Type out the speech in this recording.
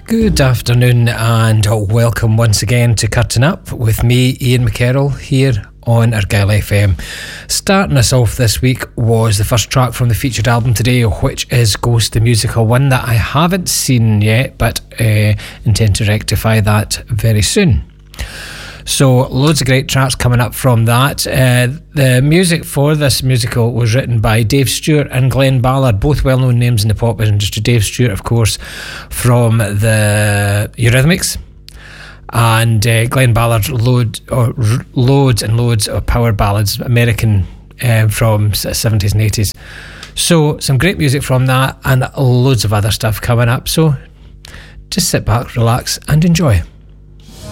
Good afternoon and welcome once again to Curtain Up with me, Ian McKerrell, here on Argyll FM. Starting us off this week was the first track from the featured album today, which is Ghost the Musical, one that I haven't seen yet, but intend to rectify that very soon. So loads of great tracks coming up from that. The music for this musical was written by Dave Stewart and Glenn Ballard, both well-known names in the pop industry. Dave Stewart, of course, from the Eurythmics, and Glenn Ballard, loads and loads of power ballads, American, from 70s and 80s. So some great music from that and loads of other stuff coming up. So just sit back, relax and enjoy.